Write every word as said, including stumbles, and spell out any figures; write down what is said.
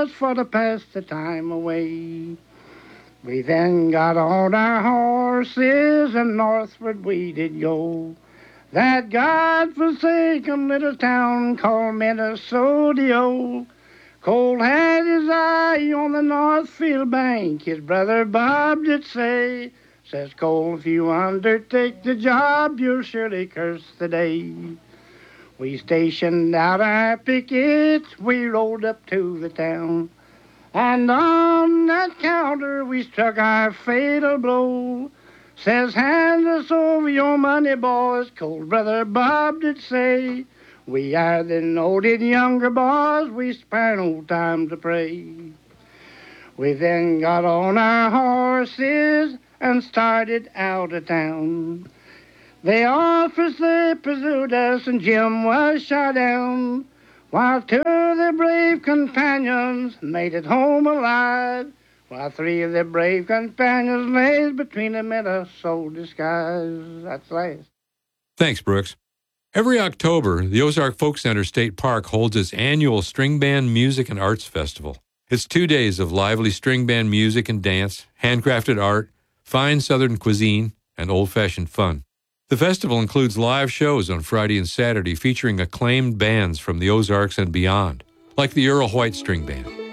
boys for to pass the time away. We then got on our horses and northward we did go. That God-forsaken little town called Minnesota. Cole had his eye on the Northfield bank, his brother Bob did say. Says Cole, if you undertake the job, you'll surely curse the day. We stationed out our pickets, we rolled up to the town. And on that counter we struck our fatal blow. Says, hand us over your money, boys, Cole's brother Bob did say. We are the noted younger boys, we spare no time to pray. We then got on our horses and started out of town. The officers, they pursued us and Jim was shot down, while two of their brave companions made it home alive, while three of their brave companions lay between the Minnesota skies. That's last. Thanks, Brooks. Every October, the Ozark Folk Center State Park holds its annual String Band Music and Arts Festival. It's two days of lively string band music and dance, handcrafted art, fine Southern cuisine, and old-fashioned fun. The festival includes live shows on Friday and Saturday featuring acclaimed bands from the Ozarks and beyond, like the Earl White String Band.